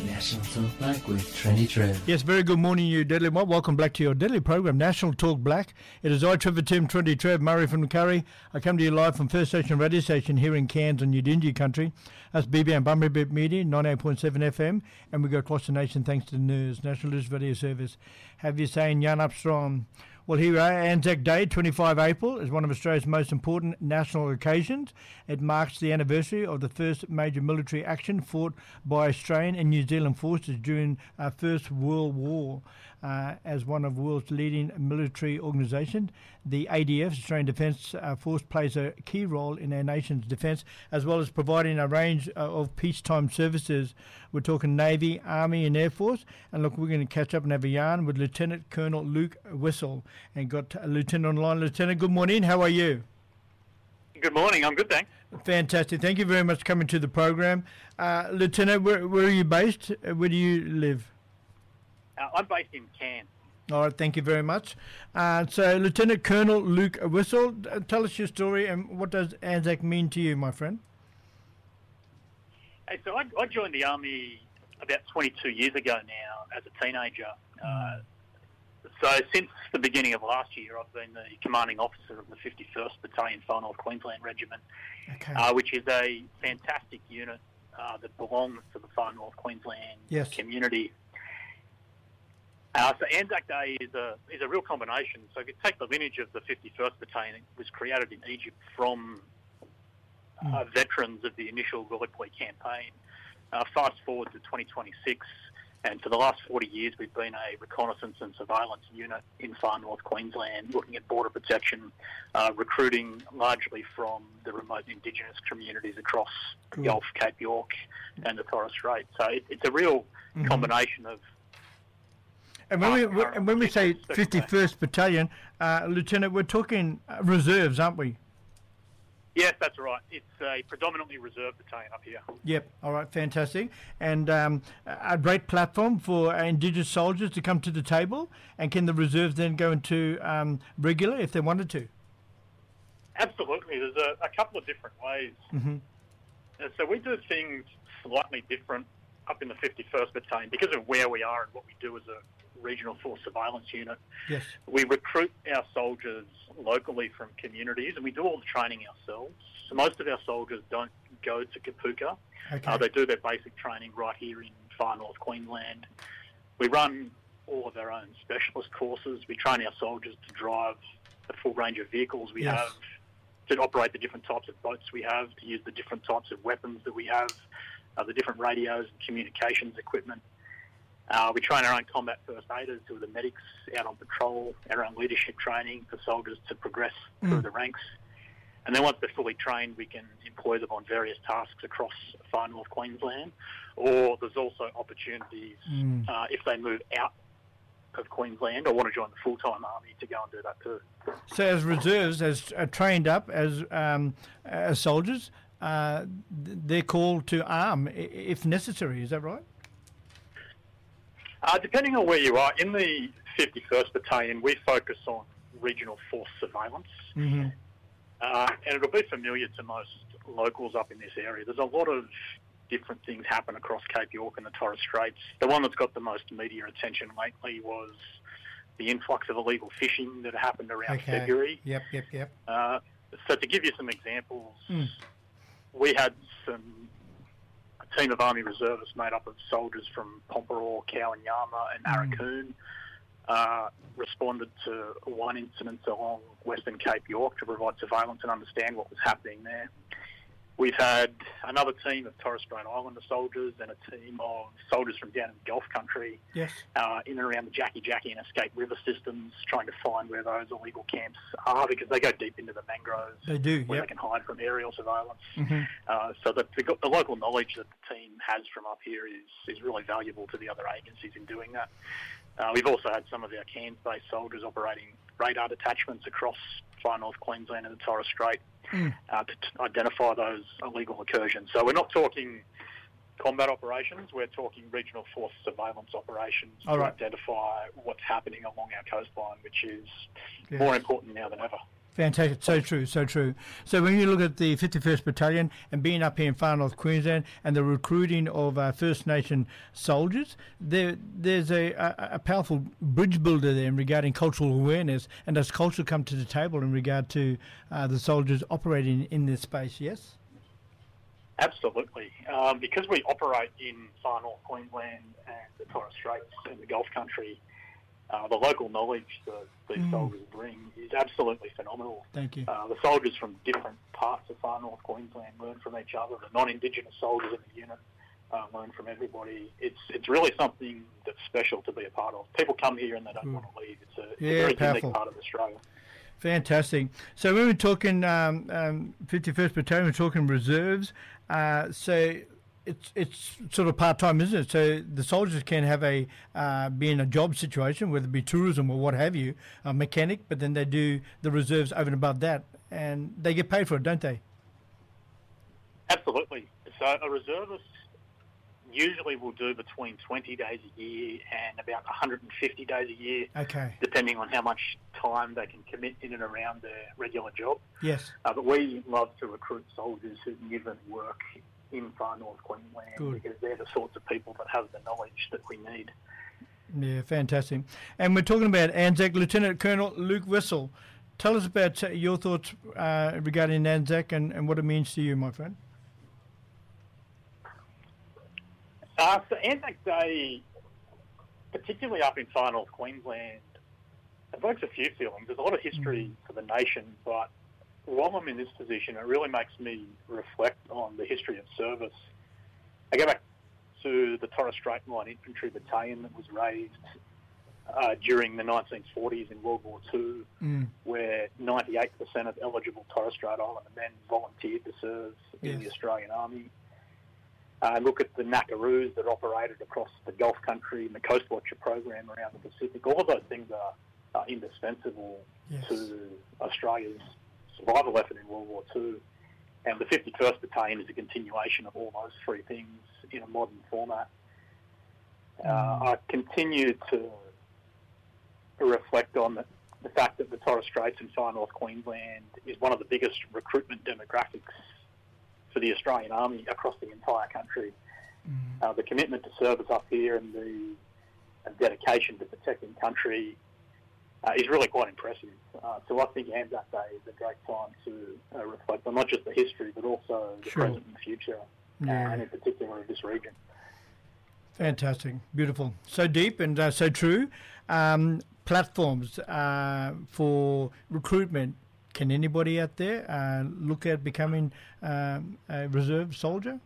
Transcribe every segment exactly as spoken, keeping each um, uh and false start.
National Talk Black with Trendy Trev. Yes, very good morning, you Deadly Mob. Welcome back to your Deadly program, National Talk Black. It is I, Trevor Tim, Trendy Trev, Murray from Curry. I come to you live from First Station Radio Station here in Cairns on Udingi country. That's B B and Bunbury Bit Media, ninety-eight point seven F M, and we go across the nation thanks to the N E R S, National News Radio Service. Have you saying Yan Up Strong? Well, here we are. Anzac Day, twenty-five April, is one of Australia's most important national occasions. It marks the anniversary of the first major military action fought by Australian and New Zealand forces during our First World War. Uh, as one of the world's leading military organisations, the A D F, Australian Defence uh, Force, plays a key role in our nation's defence, as well as providing a range uh, of peacetime services. We're talking Navy, Army and Air Force. And look, we're going to catch up and have a yarn with Lieutenant Colonel Luke Wissell. And got a Lieutenant online. Lieutenant, good morning. How are you? Good morning. I'm good, thanks. Fantastic. Thank you very much for coming to the program. Uh, Lieutenant, where, where are you based? Where do you live? Uh, I'm based in Cairns. All right, thank you very much. Uh, so, Lieutenant Colonel Luke Wissell, uh, tell us your story and what does Anzac mean to you, my friend? Hey, so I, I joined the Army about twenty-two years ago now as a teenager. Uh, so since the beginning of last year, I've been the commanding officer of the fifty-first Battalion Far North Queensland Regiment, okay. uh, which is a fantastic unit uh, that belongs to the Far North Queensland yes. community. Uh, so Anzac Day is a is a real combination. So if you take the lineage of the fifty-first Battalion, it was created in Egypt from uh, mm. veterans of the initial Gallipoli campaign. Uh, fast forward to twenty twenty-six, and for the last forty years we've been a reconnaissance and surveillance unit in Far North Queensland, looking at border protection, uh, recruiting largely from the remote Indigenous communities across cool. the Gulf, Cape York and the Torres Strait. So it, it's a real mm-hmm. combination of And when we and when we say fifty-first Battalion, uh, Lieutenant, we're talking reserves, aren't we? Yes, that's right. It's a predominantly reserve battalion up here. Yep. All right. Fantastic. And um, a great platform for Indigenous soldiers to come to the table. And can the reserves then go into um, regular if they wanted to? Absolutely. There's a, a couple of different ways. Mm-hmm. And so we do things slightly different up in the fifty-first Battalion because of where we are and what we do as a regional force surveillance unit. Yes. We recruit our soldiers locally from communities and we do all the training ourselves. So most of our soldiers don't go to Kapuka. Okay. Uh, they do their basic training right here in Far North Queensland. We run all of our own specialist courses. We train our soldiers to drive the full range of vehicles we yes. have, to operate the different types of boats we have, to use the different types of weapons that we have, uh, the different radios and communications equipment. Uh, we train our own combat first aiders who are the medics out on patrol, our own leadership training for soldiers to progress mm. through the ranks. And then once they're fully trained, we can employ them on various tasks across Far North Queensland. Or there's also opportunities mm. uh, if they move out of Queensland or want to join the full-time army to go and do that too. So as reserves, as uh, trained up as um, as soldiers, uh, they're called to arm if necessary, is that right? Uh, depending on where you are, in the fifty-first Battalion, we focus on regional force surveillance. Mm-hmm. Uh, and it'll be familiar to most locals up in this area. There's a lot of different things happen across Cape York and the Torres Straits. The one that's got the most media attention lately was the influx of illegal fishing that happened around okay. February. Yep, yep, yep. Uh, so to give you some examples, mm. we had some a team of Army reservists made up of soldiers from Pomperor, Cowan-Yama and Arakoon. Mm. Uh, responded to one incident along Western Cape York to provide surveillance and understand what was happening there. We've had another team of Torres Strait Islander soldiers and a team of soldiers from down in Gulf country yes. uh, in and around the Jackie Jackie and Escape River systems, trying to find where those illegal camps are because they go deep into the mangroves. They do, where yep. they can hide from aerial surveillance. Mm-hmm. Uh, so the, the, the local knowledge that the team has from up here is, is really valuable to the other agencies in doing that. Uh, we've also had some of our Cairns-based soldiers operating radar detachments across Far North Queensland and the Torres Strait mm. uh, to t- identify those illegal incursions. So we're not talking combat operations, we're talking regional force surveillance operations All to right. identify what's happening along our coastline, which is yes. more important now than ever. Fantastic. So true, so true. So when you look at the fifty-first Battalion and being up here in Far North Queensland and the recruiting of uh, First Nation soldiers, there there's a, a, a powerful bridge builder there in regarding cultural awareness, and does culture come to the table in regard to uh, the soldiers operating in this space, yes? Absolutely. Um, because we operate in Far North Queensland and the Torres Straits and the Gulf Country, uh, the local knowledge that these Mm. soldiers bring is absolutely phenomenal. Thank you. Uh, the soldiers from different parts of Far North Queensland learn from each other. The non-Indigenous soldiers in the unit uh, learn from everybody. It's it's really something that's special to be a part of. People come here and they don't Mm. want to leave. It's a, it's Yeah, a very powerful. unique part of Australia. Fantastic. So when we're talking um, um, fifty-first Battalion, we're talking reserves. Uh, so it's it's sort of part-time, isn't it? So the soldiers can have a uh, be in a job situation, whether it be tourism or what have you, a mechanic, but then they do the reserves over and above that, and they get paid for it, don't they? Absolutely. So a reservist usually will do between twenty days a year and about one hundred fifty days a year, Okay. depending on how much time they can commit in and around their regular job. Yes. Uh, but we love to recruit soldiers who live and work in Far North Queensland Good. because they're the sorts of people that have the knowledge that we need. Yeah, fantastic. And we're talking about Anzac, Lieutenant Colonel Luke Whistle. Tell us about uh, your thoughts uh, regarding Anzac and, and what it means to you, my friend. Uh, so Anzac Day, particularly up in Far North Queensland, evokes a few feelings. There's a lot of history for the nation, but while I'm in this position, it really makes me reflect on the history of service. I go back to the Torres Strait Line Infantry Battalion that was raised uh, during the nineteen forties in World War Two, Mm. where ninety-eight percent of eligible Torres Strait Islander men volunteered to serve in the Yes. Australian Army. Uh, look at the Knackaroos that operated across the Gulf Country and the Coast Watcher program around the Pacific. All of those things are, are indispensable Yes. to Australia's survival effort in World War Two. And the fifty-first Battalion is a continuation of all those three things in a modern format. Uh, I continue to reflect on the, the fact that the Torres Straits and Far North Queensland is one of the biggest recruitment demographics for the Australian Army across the entire country. Mm. Uh, the commitment to service up here and the uh, dedication to protecting country uh, is really quite impressive. Uh, so I think Anzac Day is a great time to uh, reflect on not just the history, but also the Sure. present and future, uh, Yeah. and in particular of this region. Fantastic, beautiful, so deep and uh, so true. Um, platforms uh, for recruitment. Can anybody out there uh, look at becoming um, a reserve soldier?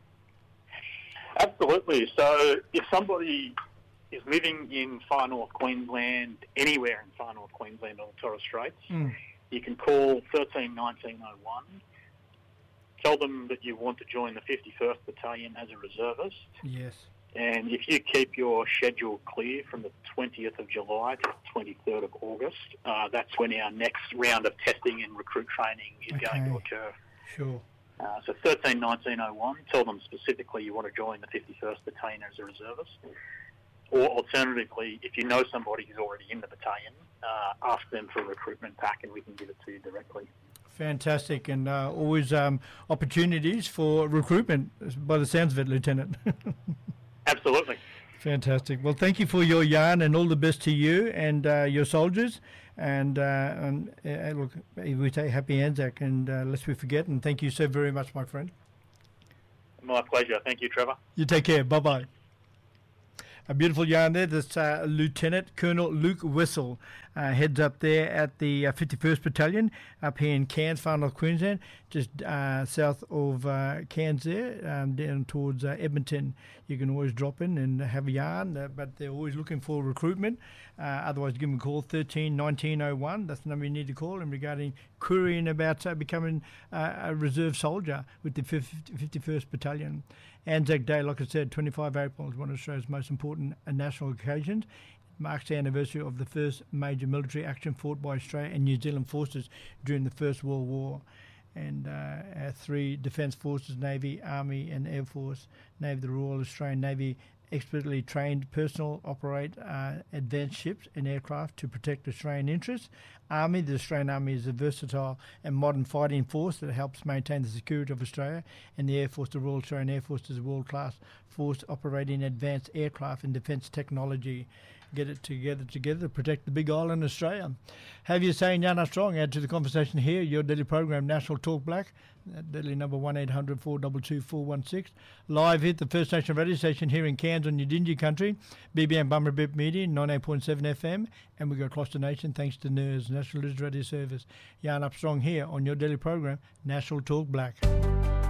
Absolutely. So if somebody is living in Far North Queensland, anywhere in Far North Queensland or the Torres Straits, Mm. you can call thirteen nineteen oh one. Tell them that you want to join the fifty-first Battalion as a reservist. Yes. And if you keep your schedule clear from the twentieth of July to the twenty-third of August, uh, that's when our next round of testing and recruit training is going to Okay. occur. Sure. Uh, so thirteen nineteen oh one, tell them specifically you want to join the fifty-first Battalion as a reservist. Or alternatively, if you know somebody who's already in the battalion, uh, ask them for a recruitment pack and we can give it to you directly. Fantastic, and uh, always um, opportunities for recruitment, by the sounds of it, Lieutenant. Absolutely. Fantastic. Well, thank you for your yarn, and all the best to you and uh, your soldiers. And, uh, and uh, look, we say happy Anzac, and uh, lest we forget. And thank you so very much, my friend. My pleasure. Thank you, Trevor. You take care. Bye bye. A beautiful yarn there. That's uh, Lieutenant Colonel Luke Whistle, uh, heads up there at the uh, fifty-first Battalion up here in Cairns, Far North Queensland, just uh, south of uh, Cairns there, um, down towards uh, Edmonton. You can always drop in and have a yarn, uh, but they're always looking for recruitment. Uh, otherwise, give them a call, thirteen nineteen oh one. That's the number you need to call in regarding querying about uh, becoming uh, a reserve soldier with the fifty-first Battalion. Anzac Day, like I said, twenty-five April is one of Australia's most important uh, national occasions. It marks the anniversary of the first major military action fought by Australia and New Zealand forces during the First World War. And uh, our three defence forces, Navy, Army and Air Force, Navy, the Royal Australian Navy, expertly trained personnel operate uh, advanced ships and aircraft to protect Australian interests. Army, the Australian Army is a versatile and modern fighting force that helps maintain the security of Australia, and the Air Force, the Royal Australian Air Force, is a world-class force operating advanced aircraft and defence technology. Get it together together to protect the big island, Australia. Have you saying Yana Strong? Add to the conversation here. Your daily program, National Talk Black. Daily number one eight hundred four two two four one six. Live hit the First Nation radio station here in Cairns on Udinji country. B B M Bumrabip Media, ninety-eight point seven F M. And we go across the nation thanks to N E R S, National News Radio Service. Yana Strong here on your daily program, National Talk Black.